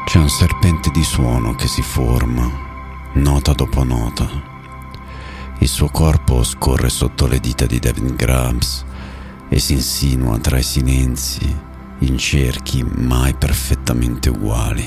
C'è un serpente di suono che si forma, nota dopo nota. Il suo corpo scorre sotto le dita di Devin Grubbs e si insinua tra i silenzi in cerchi mai perfettamente uguali.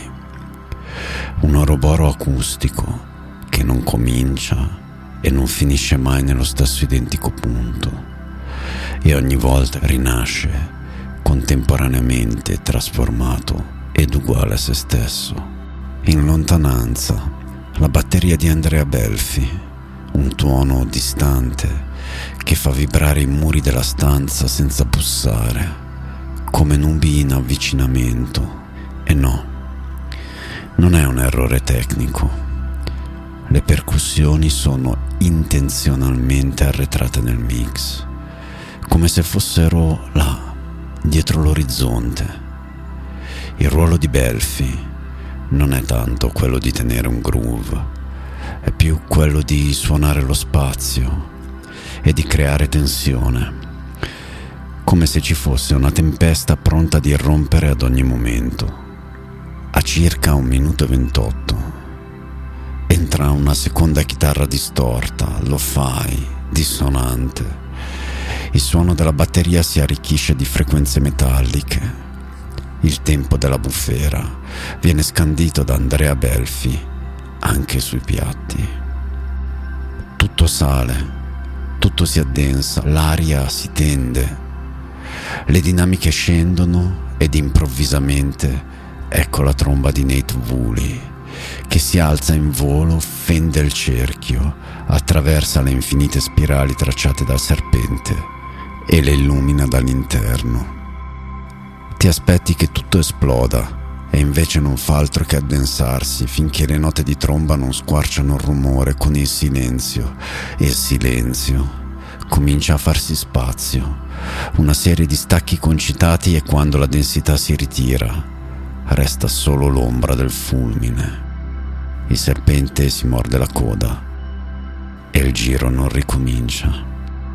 Un oroboro acustico che non comincia e non finisce mai nello stesso identico punto e ogni volta rinasce contemporaneamente trasformato ed uguale a se stesso. In lontananza, la batteria di Andrea Belfi, un tuono distante che fa vibrare i muri della stanza senza bussare, come nubi in avvicinamento. E no, non è un errore tecnico. Le percussioni sono intenzionalmente arretrate nel mix, come se fossero là, dietro l'orizzonte. Il ruolo di Belfi non è tanto quello di tenere un groove, è più quello di suonare lo spazio e di creare tensione, come se ci fosse una tempesta pronta ad irrompere ad ogni momento. A circa 1 minuto e 28 entra una seconda chitarra distorta, lo-fi, dissonante. Il suono della batteria si arricchisce di frequenze metalliche. Il tempo della bufera viene scandito da Andrea Belfi anche sui piatti. Tutto sale, tutto si addensa, l'aria si tende, le dinamiche scendono ed improvvisamente ecco la tromba di Nate Woolley che si alza in volo, fende il cerchio, attraversa le infinite spirali tracciate dal serpente e le illumina dall'interno. Ti aspetti che tutto esploda e invece non fa altro che addensarsi finché le note di tromba non squarciano il rumore con il silenzio, e il silenzio comincia a farsi spazio, una serie di stacchi concitati, e quando la densità si ritira resta solo l'ombra del fulmine. Il serpente si morde la coda e il giro non ricomincia.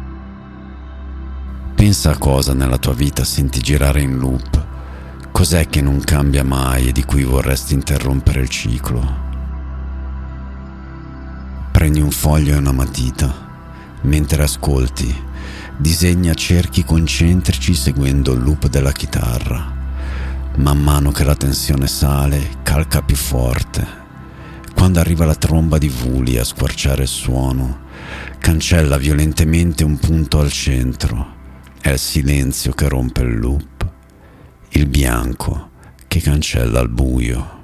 Pensa a cosa nella tua vita senti girare in loop. Cos'è che non cambia mai e di cui vorresti interrompere il ciclo? Prendi un foglio e una matita. Mentre ascolti, disegna cerchi concentrici seguendo il loop della chitarra. Man mano che la tensione sale, calca più forte. Quando arriva la tromba di Woolley a squarciare il suono, cancella violentemente un punto al centro. È il silenzio che rompe il loop, il bianco che cancella il buio.